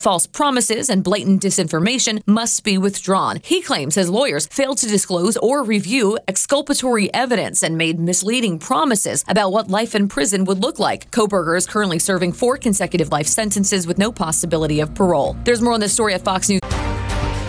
False promises and blatant disinformation must be withdrawn. He claims his lawyers failed to disclose or review exculpatory evidence and made misleading promises about what life in prison would look like. Kohberger is currently serving 4 consecutive life sentences with no possibility of parole. There's more on this story at Fox News.